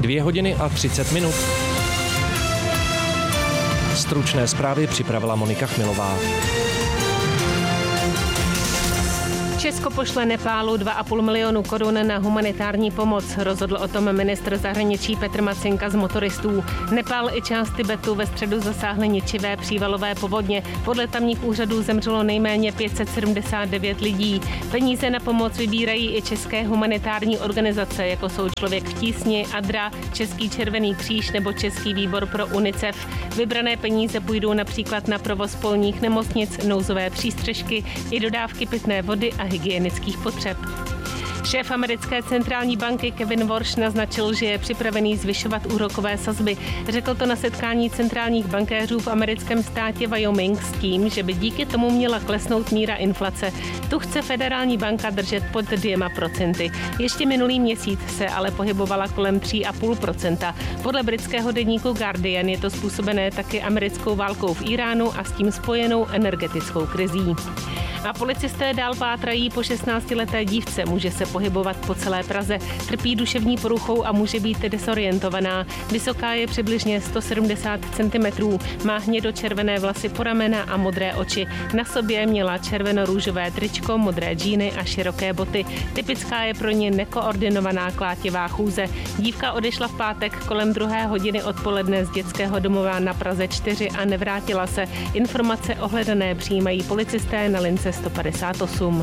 2 hodiny a 30 minut. Stručné zprávy připravila Monika Chmilová. Česko pošle Nepálu 2,5 milionu korun na humanitární pomoc. Rozhodl o tom ministr zahraničí Petr Matsinka z motoristů. Nepál i část Tibetu ve středu zasáhly ničivé přívalové povodně. Podle tamních úřadů zemřelo nejméně 579 lidí. Peníze na pomoc vybírají i české humanitární organizace, jako jsou Člověk v tísni, ADRA, Český červený kříž nebo Český výbor pro UNICEF. Vybrané peníze půjdou například na provoz polních nemocnic, nouzové přístřežky i dodávky pitné vody a hygienických potřeb. Šéf americké centrální banky Kevin Warsh naznačil, že je připravený zvyšovat úrokové sazby. Řekl to na setkání centrálních bankéřů v americkém státě Wyoming s tím, že by díky tomu měla klesnout míra inflace. Tu chce federální banka držet pod 2%. Ještě minulý měsíc se ale pohybovala kolem 3,5%. Podle britského deníku Guardian je to způsobené taky americkou válkou v Iránu a s tím spojenou energetickou krizí. A policisté dál pátrají po 16leté dívce. Může se pohybovat po celé Praze. Trpí duševní poruchou a může být desorientovaná. Vysoká je přibližně 170 cm. Má hnědo-červené vlasy po ramena a modré oči. Na sobě měla červeno-růžové tričko, modré džíny a široké boty. Typická je pro ně nekoordinovaná klátivá chůze. Dívka odešla v pátek kolem 2 hodiny odpoledne z dětského domova na Praze 4 a nevrátila se. Informace o hledané přijímají policisté na lince 158.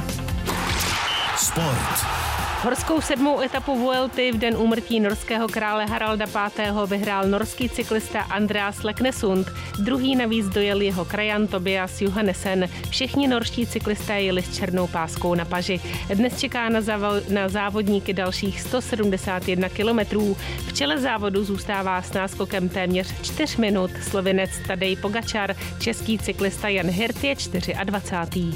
Sport. Horskou 7. etapu Vuelty v den úmrtí norského krále Haralda V. vyhrál norský cyklista Andreas Leknesund. Druhý navíc dojel jeho krajan Tobias Johannesen. Všichni norští cyklisté jeli s černou páskou na paži. Dnes čeká na závodníky dalších 171 kilometrů. V čele závodu zůstává s náskokem téměř 4 minut Slovinec Tadej Pogačar. Český cyklista Jan Hirt je 24.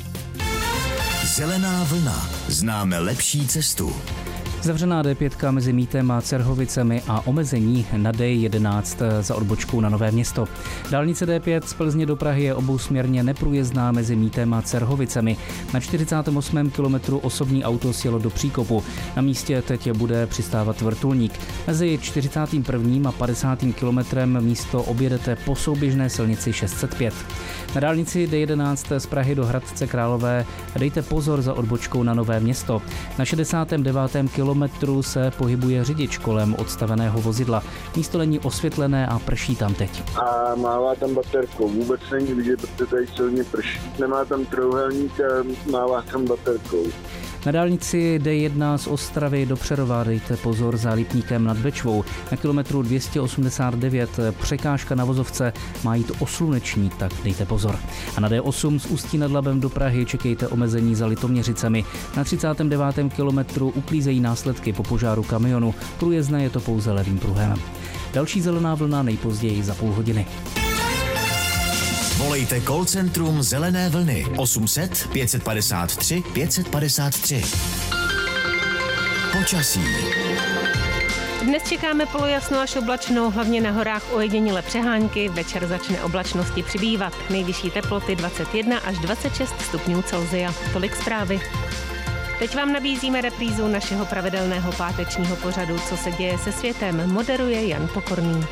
Zelená vlna. Známe lepší cestu. Zavřená D5 mezi Mítem a Cerhovicemi a omezení na D11 za odbočkou na Nové Město. Dálnice D5 z Plzně do Prahy je obousměrně neprůjezdná mezi Mítem a Cerhovicemi. Na 48. kilometru osobní auto sjelo do příkopu. Na místě teď bude přistávat vrtulník. Mezi 41. a 50. kilometrem místo objedete po souběžné silnici 605. Na dálnici D11 z Prahy do Hradce Králové dejte pozor za odbočkou na Nové Město. Na 69. kilometru se pohybuje řidič kolem odstaveného vozidla. Místo není osvětlené a prší tam teď. A mává tam baterkou. Vůbec není vidět, protože tady silně prší. Nemá tam trojúhelník a mává tam baterkou. Na dálnici D1 z Ostravy do Přerova dejte pozor za Lipníkem nad Bečvou. Na kilometru 289 překážka na vozovce má jít o sluneční, tak dejte pozor. A na D8 z Ústí nad Labem do Prahy čekejte omezení za Litoměřicemi. Na 39. kilometru uklízejí následky po požáru kamionu. Průjezdné je to pouze levým pruhem. Další zelená vlna nejpozději za půl hodiny. Volejte call centrum Zelené vlny 800 553 553. Počasí. Dnes čekáme polojasno až oblačno, hlavně na horách ojedinělé přehánky. Večer začne oblačnosti přibývat. Nejvyšší teploty 21 až 26 stupňů Celsia. Tolik zprávy. Teď vám nabízíme reprízu našeho pravidelného pátečního pořadu Co se děje se světem. Moderuje Jan Pokorný.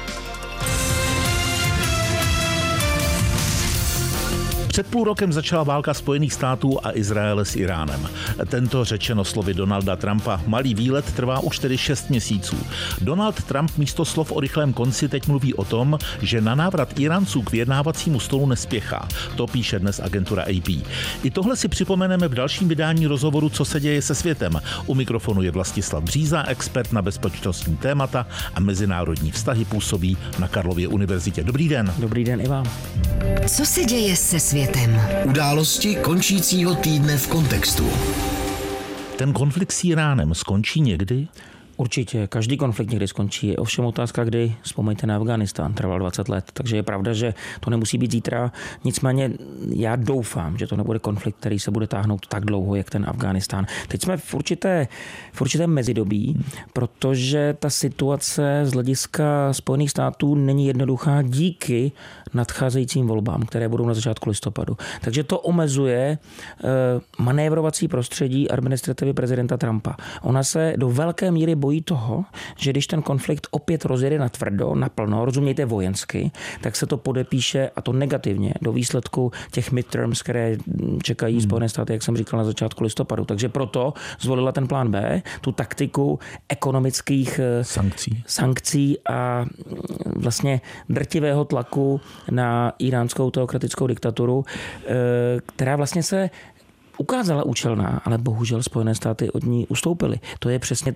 Před půl rokem začala válka Spojených států a Izraele s Iránem. Tento, řečeno slovy Donalda Trumpa, malý výlet trvá už tedy 6 měsíců. Donald Trump místo slov o rychlém konci teď mluví o tom, že na návrat Iránců k vyjednávacímu stolu nespěchá. To píše dnes agentura AP. I tohle si připomeneme v dalším vydání rozhovoru Co se děje se světem. U mikrofonu je Vlastislav Bříza, expert na bezpečnostní témata a mezinárodní vztahy, působí na Karlově univerzitě. Dobrý den. Dobrý den i vám. Co se děje se světem? Události končícího týdne v kontextu. Ten konflikt s Iránem skončí někdy? Určitě, každý konflikt někdy skončí. Je ovšem otázka, kdy. Vzpomeňte na Afghánistán, trval 20 let, takže je pravda, že to nemusí být zítra. Nicméně já doufám, že to nebude konflikt, který se bude táhnout tak dlouho, jak ten Afghánistán. Teď jsme v určitém mezidobí, protože ta situace z hlediska Spojených států není jednoduchá díky nadcházejícím volbám, které budou na začátku listopadu. Takže to omezuje manévrovací prostředí administrativy prezidenta Trumpa. Ona se do velké míry bojí toho, že když ten konflikt opět rozjede natvrdo, naplno, rozumějte vojensky, tak se to podepíše, a to negativně, do výsledku těch midterms, které čekají Spojené státy, jak jsem říkal, na začátku listopadu. Takže proto zvolila ten plán B, tu taktiku ekonomických sankcí a vlastně drtivého tlaku na iránskou teokratickou diktaturu, která vlastně se ukázala účelná, ale bohužel Spojené státy od ní ustoupily. To je přesně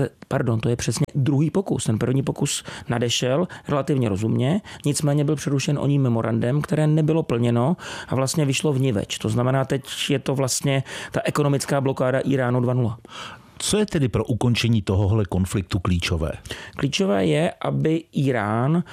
druhý pokus. Ten první pokus nadešel relativně rozumně, nicméně byl přerušen o ní memorandem, které nebylo plněno a vlastně vyšlo vniveč. To znamená, teď je to vlastně ta ekonomická blokáda Iránu 2.0. Co je tedy pro ukončení tohohle konfliktu klíčové? Klíčové je, aby Irán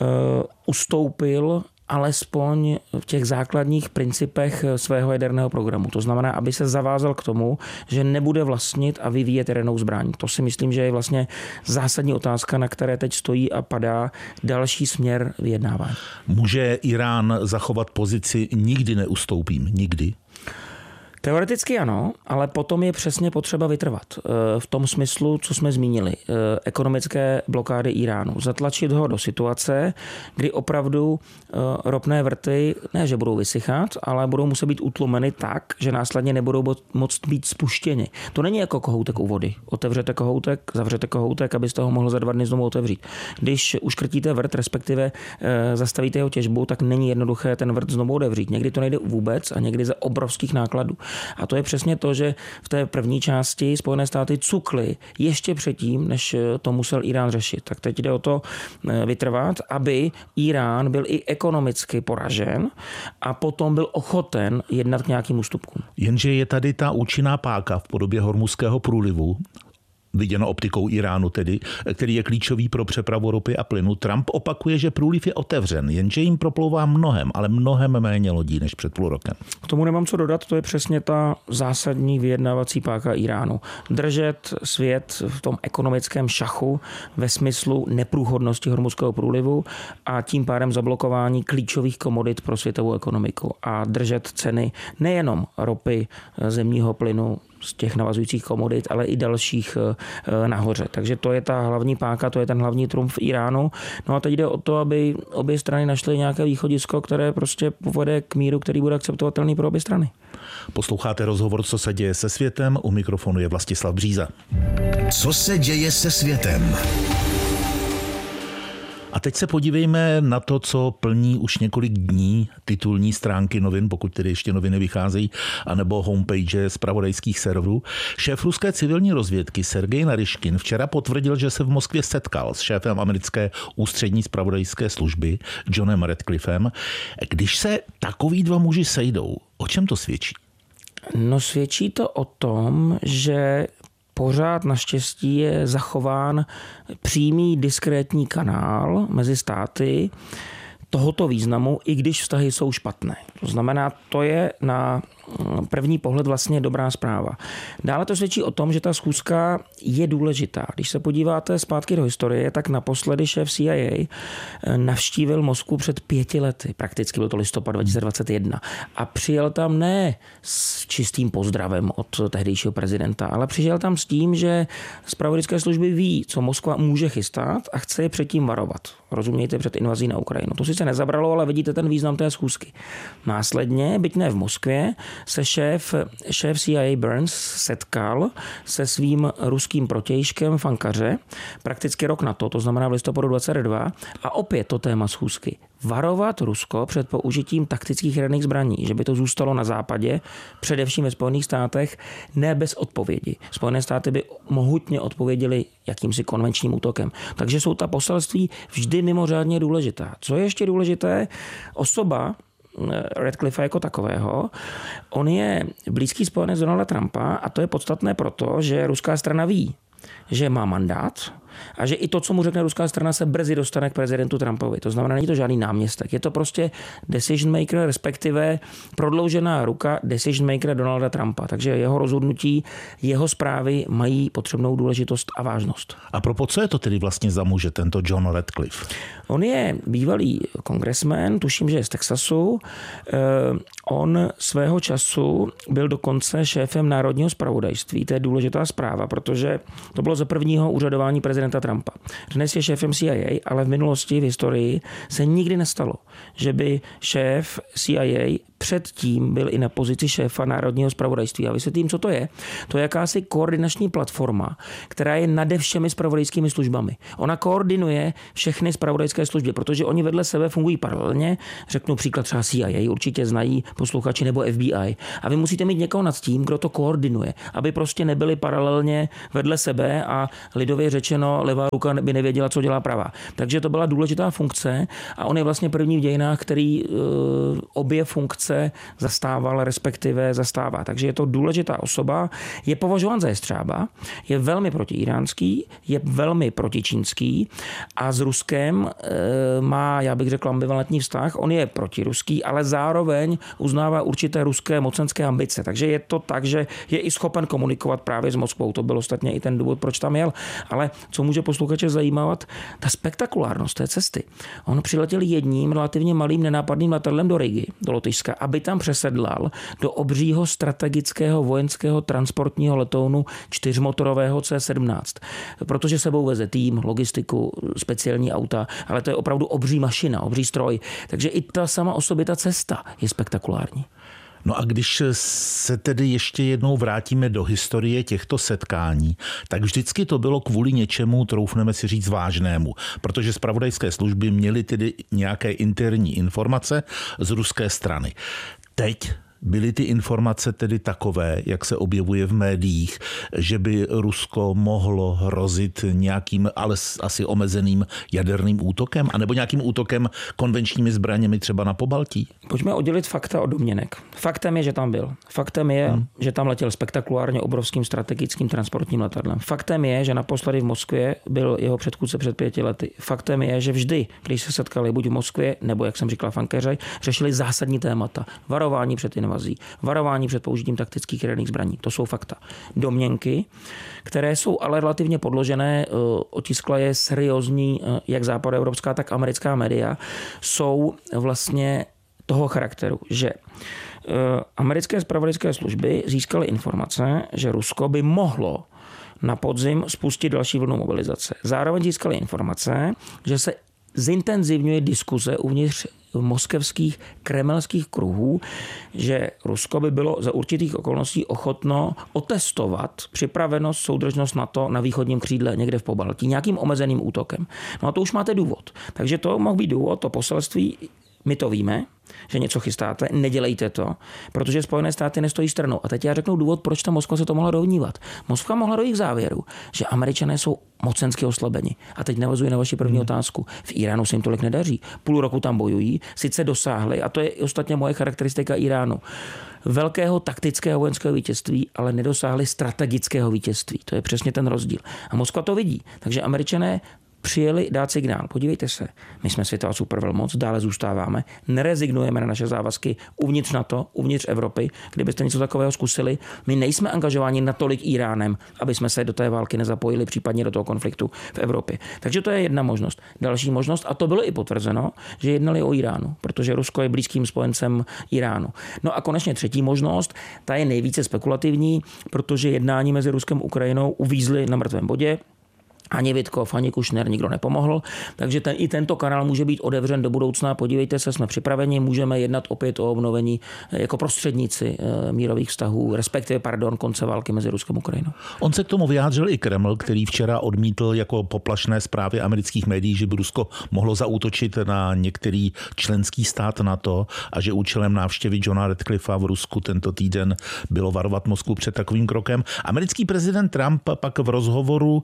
ustoupil alespoň v těch základních principech svého jaderného programu. To znamená, aby se zavázal k tomu, že nebude vlastnit a vyvíjet jadernou zbraň. To si myslím, že je vlastně zásadní otázka, na které teď stojí a padá další směr vyjednávání. Může Irán zachovat pozici nikdy neustoupím? Nikdy? Teoreticky ano, ale potom je přesně potřeba vytrvat. V tom smyslu, co jsme zmínili, ekonomické blokády Iránu. Zatlačit ho do situace, kdy opravdu ropné vrty ne, že budou vysychat, ale budou muset být utlumeny tak, že následně nebudou moct být spuštěni. To není jako kohoutek u vody. Otevřete kohoutek, zavřete kohoutek, abyste ho mohl za 2 dny znovu otevřít. Když uškrtíte vrt, respektive zastavíte jeho těžbu, tak není jednoduché ten vrt znovu otevřít. Někdy to nejde vůbec a někdy za obrovských nákladů. A to je přesně to, že v té první části Spojené státy cukly ještě předtím, než to musel Irán řešit. Tak teď jde o to vytrvat, aby Irán byl i ekonomicky poražen a potom byl ochoten jednat k nějakým ústupkům. Jenže je tady ta účinná páka v podobě Hormuzského průlivu, viděno optikou Iránu tedy, který je klíčový pro přepravu ropy a plynu. Trump opakuje, že průliv je otevřen, jenže jim proplouvá mnohem méně lodí než před půl rokem. K tomu nemám co dodat, to je přesně ta zásadní vyjednávací páka Iránu. Držet svět v tom ekonomickém šachu ve smyslu neprůchodnosti Hormuzského průlivu a tím pádem zablokování klíčových komodit pro světovou ekonomiku a držet ceny nejenom ropy, zemního plynu, z těch navazujících komodit, ale i dalších nahoře. Takže to je ta hlavní páka, to je ten hlavní trumf Iránu. No a teď jde o to, aby obě strany našly nějaké východisko, které prostě povede k míru, který bude akceptovatelný pro obě strany. Posloucháte rozhovor Co se děje se světem? U mikrofonu je Vlastislav Bříza. Co se děje se světem? A teď se podívejme na to, co plní už několik dní titulní stránky novin, pokud tedy ještě noviny vycházejí, anebo homepage zpravodajských serverů. Šéf ruské civilní rozvědky Sergej Naryškin včera potvrdil, že se v Moskvě setkal s šéfem americké ústřední zpravodajské služby Johnem Radcliffem. Když se takoví dva muži sejdou, o čem to svědčí? No svědčí to o tom, že pořád naštěstí je zachován přímý diskrétní kanál mezi státy tohoto významu, i když vztahy jsou špatné. To znamená, to je na první pohled vlastně dobrá zpráva. Dále to svědčí o tom, že ta schůzka je důležitá. Když se podíváte zpátky do historie, tak naposledy šéf CIA navštívil Moskvu před 5 lety. Prakticky byl to listopad 2021. A přijel tam ne s čistým pozdravem od tehdejšího prezidenta, ale přijel tam s tím, že zpravodajské služby ví, co Moskva může chystat a chce je předtím varovat. Rozumějte, před invazí na Ukrajinu. To sice nezabralo, ale vidíte ten význam té schůzky. Následně, byť ne v Moskvě, se šéf CIA Burns setkal se svým ruským protějškem Fankaře prakticky rok na to znamená v listopadu 2022 a opět to téma schůzky. Varovat Rusko před použitím taktických jaderných zbraní, že by to zůstalo na západě, především ve Spojených státech, ne bez odpovědi. Spojené státy by mohutně odpověděly jakýmsi konvenčním útokem. Takže jsou ta poselství vždy mimořádně důležitá. Co je ještě důležité? Osoba Radcliffe jako takového. On je blízký spojenec Donalda Trumpa a to je podstatné proto, že ruská strana ví, že má mandát A že i to, co mu řekne ruská strana, se brzy dostane k prezidentu Trumpovi. To znamená, není to žádný náměstek. Je to prostě decision maker, respektive prodloužená ruka decision makera Donalda Trumpa. Takže jeho rozhodnutí, jeho zprávy mají potřebnou důležitost a vážnost. A co je to tedy vlastně za muže, tento John Ratcliffe? On je bývalý kongresmen, tuším, že je z Texasu. On svého času byl dokonce šéfem Národního zpravodajství. To je důležitá zpráva, protože to bylo za prvního úřadování prezidenta Trumpa. Dnes je šéfem CIA, ale v minulosti, v historii se nikdy nestalo, že by šéf CIA předtím byl i na pozici šéfa Národního zpravodajství. A vysvětlím, co to je. To je jakási koordinační platforma, která je nade všemi zpravodajskými službami. Ona koordinuje všechny zpravodajské služby, protože oni vedle sebe fungují paralelně. Řeknu příklad třeba CIA, určitě znají posluchači, nebo FBI. A vy musíte mít někoho nad tím, kdo to koordinuje, aby prostě nebyli paralelně vedle sebe a lidově řečeno levá ruka by nevěděla, co dělá pravá. Takže to byla důležitá funkce a on je vlastně první v dějinách, který obě funkce zastával, respektive zastává. Takže je to důležitá osoba, je považován za jestřába, je velmi protiiránský, je velmi protičínský a s Ruskem má, já bych řekl, ambivalentní vztah. On je protiruský, ale zároveň uznává určité ruské mocenské ambice. Takže je to tak, že je i schopen komunikovat právě s Moskvou. To byl ostatně i ten důvod, proč tam jel. Ale co může posluchače zajímat, ta spektakulárnost té cesty. On přiletěl jedním relativně malým nenápadným letadlem do Rigy, do Lotyšska, aby tam přesedlal do obřího strategického vojenského transportního letounu 4motorového C-17. Protože sebou veze tým, logistiku, speciální auta, ale to je opravdu obří mašina, obří stroj. Takže i ta sama o sobě ta cesta je spektakulární. No a když se tedy ještě jednou vrátíme do historie těchto setkání, tak vždycky to bylo kvůli něčemu, troufneme si říct, vážnému, protože zpravodajské služby měly tedy nějaké interní informace z ruské strany. Teď byly ty informace tedy takové, jak se objevuje v médiích, že by Rusko mohlo hrozit nějakým, ale asi omezeným jaderným útokem, anebo nějakým útokem konvenčními zbraněmi třeba na Pobaltí? Pojďme oddělit fakta od domněnek. Faktem je, že tam byl. Faktem je, že tam letěl spektakulárně obrovským strategickým transportním letadlem. Faktem je, že naposledy v Moskvě byl jeho předchůdce před 5 lety. Faktem je, že vždy, když se setkali buď v Moskvě, nebo jak jsem říkal v Ankaře, řešili zásadní témata. Varování před invazí, varování před použitím taktických jaderných zbraní. To jsou fakta. Domněnky, které jsou ale relativně podložené, otiskla je seriózní jak západoevropská, tak americká média, jsou vlastně toho charakteru, že americké zpravodajské služby získaly informace, že Rusko by mohlo na podzim spustit další vlnu mobilizace. Zároveň získaly informace, že se zintenzivňuje diskuze uvnitř moskevských kremelských kruhů, že Rusko by bylo za určitých okolností ochotno otestovat připravenost, soudržnost NATO na východním křídle někde v Pobaltí nějakým omezeným útokem. No a to už máte důvod. Takže to mohl být důvod, to poselství. My to víme, že něco chystáte, nedělejte to, protože Spojené státy nestojí stranou. A teď já řeknu důvod, proč ta Moskva se to mohla dovnívat. Moskva mohla dojít k závěru, že Američané jsou mocensky oslabeni. A teď navazuji na vaši první otázku. V Iránu se jim tolik nedaří. Půl roku tam bojují, sice dosáhli, a to je ostatně moje charakteristika Iránu, velkého taktického vojenského vítězství, ale nedosáhli strategického vítězství. To je přesně ten rozdíl. A Moskva to vidí. Takže Američané přijeli dát signál. Podívejte se, my jsme světová supervelmoc, dále zůstáváme, nerezignujeme na naše závazky uvnitř NATO, uvnitř Evropy. Kdybyste něco takového zkusili, my nejsme angažováni natolik Iránem, aby jsme se do té války nezapojili, případně do toho konfliktu v Evropě. Takže to je jedna možnost. Další možnost, a to bylo i potvrzeno, že jednali o Iránu, protože Rusko je blízkým spojencem Iránu. No a konečně třetí možnost, ta je nejvíce spekulativní, protože jednání mezi Ruskem a Ukrajinou uvízly na mrtvém bodě. Ani Vitkov, ani Kušner, nikdo nepomohl. Takže i tento kanál může být otevřen do budoucna. Podívejte se, jsme připraveni, můžeme jednat opět o obnovení jako prostředníci mírových vztahů, respektive, konce války mezi Ruskem a Ukrajinou. On se k tomu vyjádřil i Kreml, který včera odmítl jako poplašné zprávy amerických médií, že by Rusko mohlo zaútočit na některý členský stát NATO a že účelem návštěvy Johna Ratcliffea v Rusku tento týden bylo varovat Moskvu před takovým krokem. Americký prezident Trump pak v rozhovoru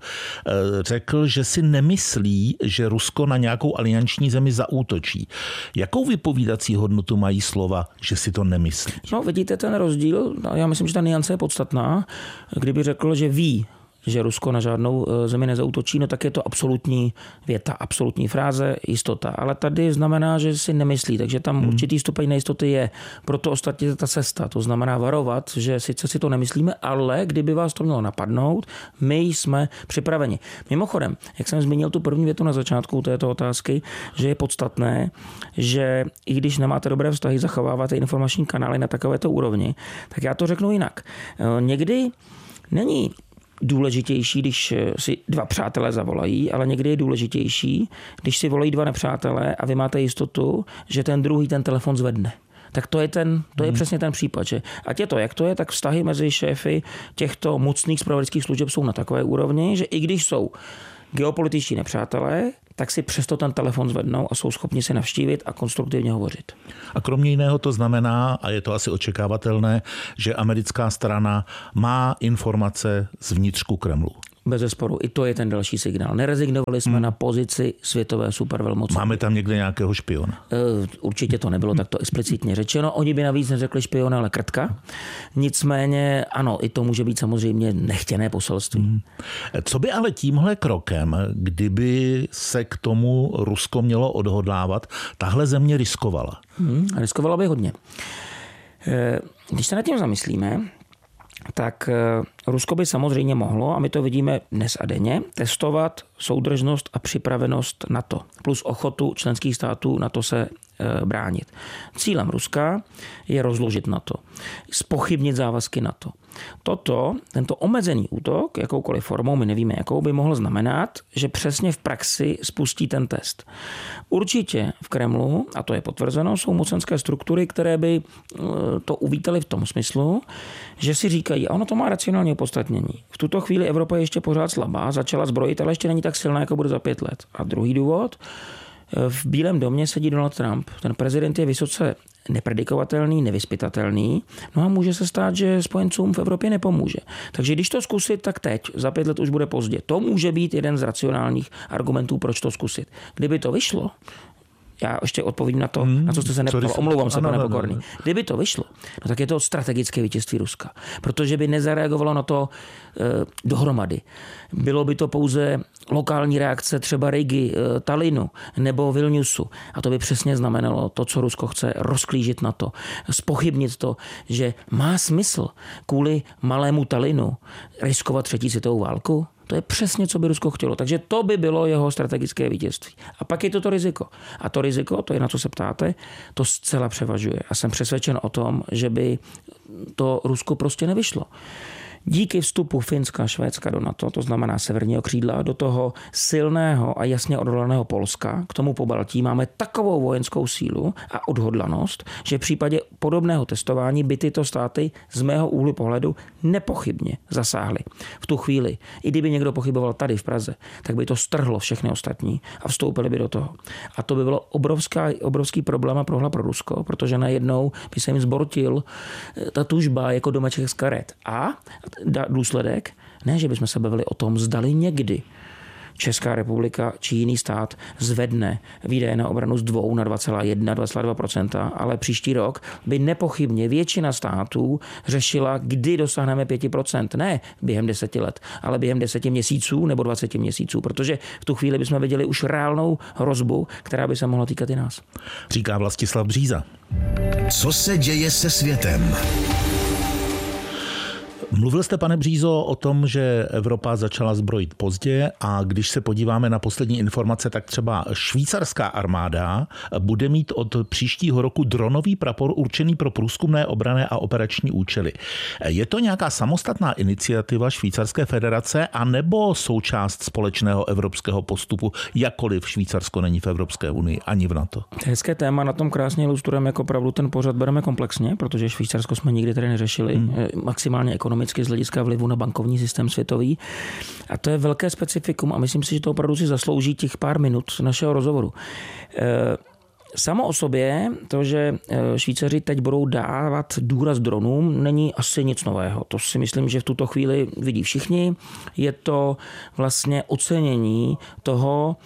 řekl, že si nemyslí, že Rusko na nějakou alianční zemi zaútočí. Jakou vypovídací hodnotu mají slova, že si to nemyslí? No, vidíte ten rozdíl? Já myslím, že ta nuance je podstatná. Kdyby řekl, že ví, že Rusko na žádnou zemi nezaútočí, no tak je to absolutní věta, absolutní fráze, jistota. Ale tady znamená, že si nemyslí, takže tam určitý stupeň nejistoty je. Proto ostatně ta cesta, to znamená varovat, že sice si to nemyslíme, ale kdyby vás to mělo napadnout, my jsme připraveni. Mimochodem, jak jsem zmínil tu první větu na začátku této otázky, že je podstatné, že i když nemáte dobré vztahy, zachováváte informační kanály na takovéto úrovni, tak já to řeknu jinak. Někdy není důležitější, když si dva přátelé zavolají, ale někdy je důležitější, když si volají dva nepřátelé a vy máte jistotu, že ten druhý ten telefon zvedne. Tak to je přesně ten případ, že ať je to, jak to je, tak vztahy mezi šéfy těchto mocných zpravodajských služeb jsou na takové úrovni, že i když jsou geopolitičtí nepřátelé, tak si přesto ten telefon zvednou a jsou schopni se navštívit a konstruktivně hovořit. A kromě jiného to znamená, a je to asi očekávatelné, že americká strana má informace z vnitřku Kremlu. Bezesporu. I to je ten další signál. Nerezignovali jsme na pozici světové supervelmoci. Máme tam někde nějakého špiona? Určitě to nebylo takto explicitně řečeno. Oni by navíc neřekli špiona, ale krtka. Nicméně, ano, i to může být samozřejmě nechtěné poselství. Co by ale tímhle krokem, kdyby se k tomu Rusko mělo odhodlávat, tahle země riskovala? Riskovala by hodně. Když se nad tím zamyslíme, tak Rusko by samozřejmě mohlo, a my to vidíme dnes a denně, testovat soudržnost a připravenost NATO, plus ochotu členských států NATO se bránit. Cílem Ruska je rozložit NATO, zpochybnit závazky NATO. Tento omezený útok, jakoukoliv formou, my nevíme jakou, by mohl znamenat, že přesně v praxi spustí ten test. Určitě v Kremlu, a to je potvrzeno, jsou mocenské struktury, které by to uvítaly v tom smyslu, že si říkají, a ono to má racionální opodstatnění. V tuto chvíli Evropa je ještě pořád slabá, začala zbrojit, ale ještě není tak silná, jako bude za 5 let. A druhý důvod, v Bílém domě sedí Donald Trump. Ten prezident je vysoce nepredikovatelný, nevyzpytatelný, no a může se stát, že spojencům v Evropě nepomůže. Takže když to zkusit, tak teď, za 5 let už bude pozdě. To může být jeden z racionálních argumentů, proč to zkusit. Kdyby to vyšlo, já ještě odpovím na to, na co jste se neptal. Omlouvám se, pane Pokorný. Kdyby to vyšlo, no tak je to strategické vítězství Ruska. Protože by nezareagovalo na to dohromady. Bylo by to pouze lokální reakce třeba Rigi, Tallinnu nebo Vilniusu. A to by přesně znamenalo to, co Rusko chce, rozklížit na to. Zpochybnit to, že má smysl kvůli malému Tallinnu riskovat 3. světovou válku. To je přesně, co by Rusko chtělo. Takže to by bylo jeho strategické vítězství. A pak je to riziko. A to riziko, to je na co se ptáte, to zcela převažuje. A jsem přesvědčen o tom, že by to Rusko prostě nevyšlo. Díky vstupu Finska a Švédska do NATO, to znamená severního křídla, do toho silného a jasně odhodlaného Polska, k tomu Pobaltí máme takovou vojenskou sílu a odhodlanost, že v případě podobného testování by tyto státy z mého úhlu pohledu nepochybně zasáhly. V tu chvíli, i kdyby někdo pochyboval tady v Praze, tak by to strhlo všechny ostatní a vstoupili by do toho. A to by bylo obrovský problém a prohla pro Rusko, protože najednou by se jim zbortil ta tužba jako domeček z karet. A důsledek, ne, že bychom se bavili o tom, zdali někdy Česká republika či jiný stát zvedne výdaje na obranu z 2 na 2,1, 2,2%, ale příští rok by nepochybně většina států řešila, kdy dosáhneme 5%. Ne během 10 let, ale během 10 měsíců nebo 20 měsíců, protože v tu chvíli bychom viděli už reálnou hrozbu, která by se mohla týkat i nás. Říká Vlastislav Bříza. Co se děje se světem? Mluvil jste, pane Břízo, o tom, že Evropa začala zbrojit pozdě a když se podíváme na poslední informace, tak třeba švýcarská armáda bude mít od příštího roku dronový prapor určený pro průzkumné, obranné a operační účely. Je to nějaká samostatná iniciativa Švýcarské federace anebo součást společného evropského postupu, jakkoliv Švýcarsko není v Evropské unii ani v NATO? Hezké téma, na tom krásně ilustrujeme, jako opravdu ten pořad bereme komplexně, protože Švýcarsko jsme nikdy tady neřešili, maximálně ekonomicky z hlediska vlivu na bankovní systém světový. A to je velké specifikum a myslím si, že to opravdu si zaslouží těch pár minut našeho rozhovoru. Samo o sobě to, že Švýcaři teď budou dávat důraz dronům, není asi nic nového. To si myslím, že v tuto chvíli vidí všichni. Je to vlastně ocenění toho,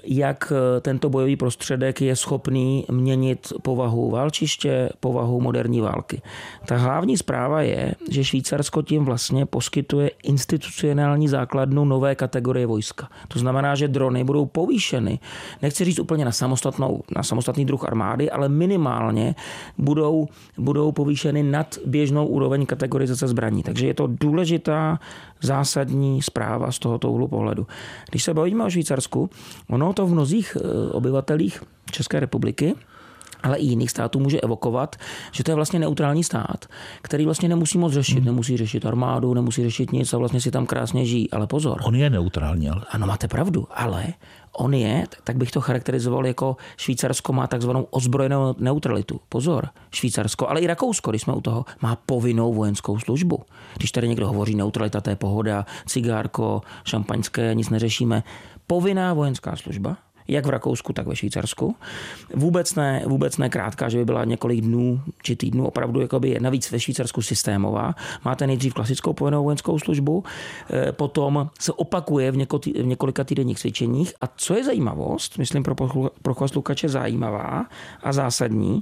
jak tento bojový prostředek je schopný měnit povahu válčiště, povahu moderní války. Ta hlavní zpráva je, že Švýcarsko tím vlastně poskytuje institucionální základnu nové kategorie vojska. To znamená, že drony budou povýšeny, nechci říct úplně na samostatný druh armády, ale minimálně budou povýšeny nad běžnou úroveň kategorizace zbraní. Takže je to důležitá zásadní zpráva z tohoto úhlu pohledu. Když se bavíme o Švýcarsku, ono to v mnozích obyvatelích České republiky, ale i jiných států může evokovat, že to je vlastně neutrální stát, který vlastně nemusí moc řešit. Nemusí řešit armádu, nemusí řešit nic a vlastně si tam krásně žijí. Ale pozor. On je neutrální, ale... Ano, máte pravdu, ale on je, tak bych to charakterizoval jako Švýcarsko má takzvanou ozbrojenou neutralitu. Pozor, Švýcarsko, ale i Rakousko, když jsme u toho, má povinnou vojenskou službu. Když tady někdo hovoří neutralita, to je pohoda, cigárko, šampaňské, nic neřešíme. Povinná vojenská služba, jak v Rakousku, tak ve Švýcarsku. Vůbec ne krátká, že by byla několik dnů či týdnů, opravdu jakoby navíc ve Švýcarsku systémová. Máte nejdřív klasickou povinnou vojenskou službu, potom se opakuje v několika týdenních cvičeních. A co je zajímavost, myslím pro posluchače zajímavá a zásadní,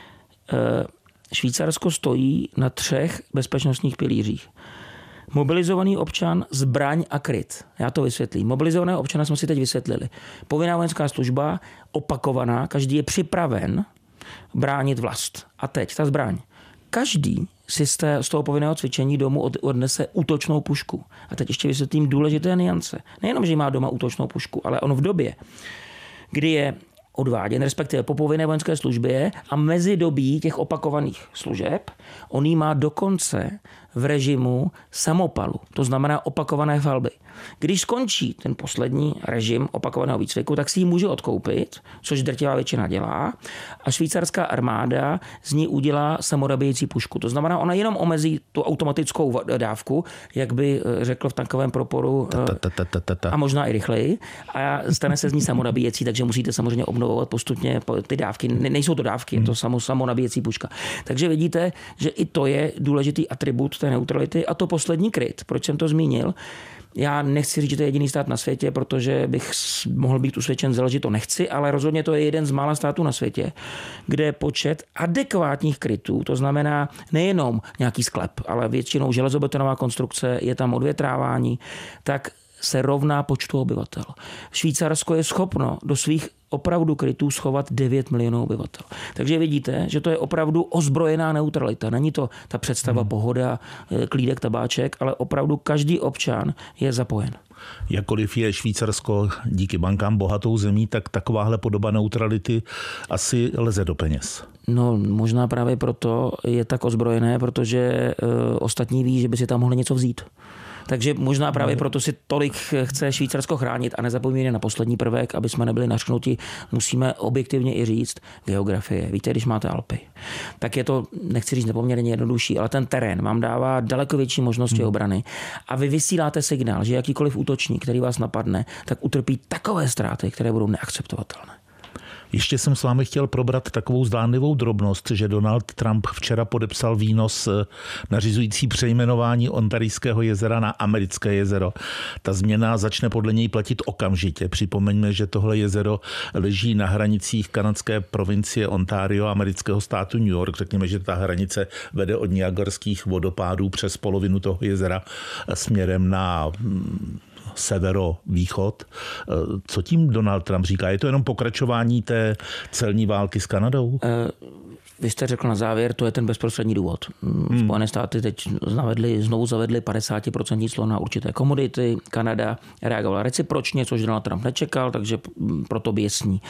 Švýcarsko stojí na 3 bezpečnostních pilířích. Mobilizovaný občan, zbraň a kryt. Já to vysvětlím. Mobilizovaného občana jsme si teď vysvětlili. Povinná vojenská služba, opakovaná, každý je připraven bránit vlast. A teď ta zbraň. Každý si z toho povinného cvičení domů odnese útočnou pušku. A teď ještě vysvětlím důležité nuance. Nejenom, že má doma útočnou pušku, ale on v době, kdy je odváděn, respektive po povinné vojenské službě a mezi dobí těch opakovaných služeb, on jí má dokonce v režimu samopalu, to znamená opakované falby. Když skončí ten poslední režim opakovaného výcviku, tak si ji může odkoupit, což drtivá většina dělá, a švýcarská armáda z ní udělá samorabíjecí pušku. To znamená, ona jenom omezí tu automatickou dávku, jak by řekl v tankovém proporu, a možná i rychleji, a stane se z ní samorabíjecí, takže musíte samozřejmě obnovovat postupně ty dávky. Nejsou to dávky, je to samorabíjecí puška. Takže vidíte, že i to je důležitý atribut té neutrality. A to poslední kryt, proč jsem to zmínil, já nechci říct, že to je jediný stát na světě, protože bych mohl být usvědčen zle, že to nechci, ale rozhodně to je jeden z mála států na světě, kde počet adekvátních krytů, to znamená nejenom nějaký sklep, ale většinou železobetonová konstrukce, je tam odvětrávání, tak se rovná počtu obyvatel. Švýcarsko je schopno do svých opravdu krytů schovat 9 milionů obyvatel. Takže vidíte, že to je opravdu ozbrojená neutralita. Není to ta představa pohoda, klídek, tabáček, ale opravdu každý občan je zapojen. Jakkoliv je Švýcarsko díky bankám bohatou zemí, tak takováhle podoba neutrality asi leze do peněz. No, možná právě proto je tak ozbrojené, protože ostatní ví, že by si tam mohli něco vzít. Takže možná právě proto si tolik chce Švýcarsko chránit a nezapomínejme na poslední prvek, aby jsme nebyli nařknuti, musíme objektivně i říct geografie. Víte, když máte Alpy, tak je to, nechci říct nepoměrně jednodušší, ale ten terén vám dává daleko větší možnosti obrany a vy vysíláte signál, že jakýkoliv útočník, který vás napadne, tak utrpí takové ztráty, které budou neakceptovatelné. Ještě jsem s vámi chtěl probrat takovou zdánlivou drobnost, že Donald Trump včera podepsal výnos nařizující přejmenování Ontarijského jezera na Americké jezero. Ta změna začne podle něj platit okamžitě. Připomeňme, že tohle jezero leží na hranicích kanadské provincie Ontario, amerického státu New York. Řekněme, že ta hranice vede od Niagarských vodopádů přes polovinu toho jezera směrem na severovýchod. Co tím Donald Trump říká? Je to jenom pokračování té celní války s Kanadou? Vy jste řekl na závěr, to je ten bezprostřední důvod. Spojené státy teď znovu zavedly 50% clo na určité komodity. Kanada reagovala recipročně, což Donald Trump nečekal, takže proto běsní.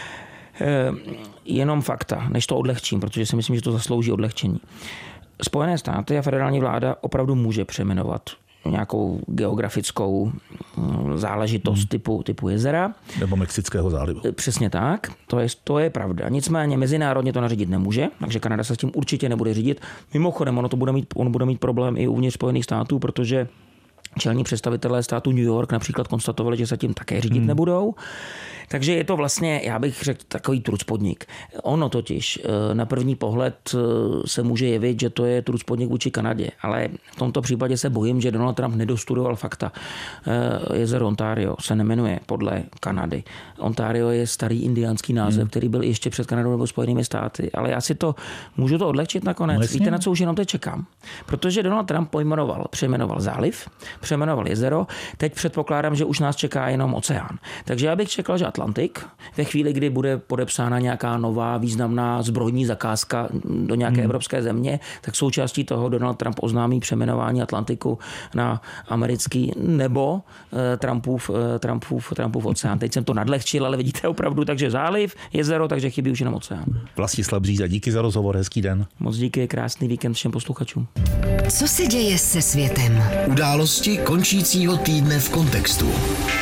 Jenom fakta, než to odlehčím, protože si myslím, že to zaslouží odlehčení. Spojené státy a federální vláda opravdu může přejmenovat nějakou geografickou záležitost typu jezera. Nebo Mexického zálivu. Přesně tak, to je pravda. Nicméně mezinárodně to nařídit nemůže, takže Kanada se s tím určitě nebude řídit. Mimochodem, on bude mít problém i uvnitř Spojených států, protože čelní představitelé státu New York například konstatovali, že se tím také řídit nebudou. Takže je to vlastně, já bych řekl, takový trucpodnik. Ono totiž na první pohled se může jevit, že to je trucpodnik vůči Kanadě, ale v tomto případě se bojím, že Donald Trump nedostudoval fakta. Jezero Ontario se nemenuje podle Kanady. Ontario je starý indiánský název, který byl ještě před Kanadou nebo Spojenými státy, ale já si to můžu to odlehčit nakonec. No, víte, na co už jenom teď čekám? Protože Donald Trump přejmenoval záliv, přejmenoval jezero, teď předpokládám, že už nás čeká jenom oceán. Takže já bych čekal, že Atlantik, ve chvíli, kdy bude podepsána nějaká nová významná zbrojní zakázka do nějaké evropské země, tak součástí toho Donald Trump oznámí přejmenování Atlantiku na americký nebo Trumpův oceán. Teď jsem to nadlehčil, ale vidíte opravdu, takže záliv, jezero, takže chybí už jenom oceán. Vlastislav Bříza, díky za rozhovor, hezký den. Moc díky, krásný víkend všem posluchačům. Co se děje se světem? Události končícího týdne v kontextu.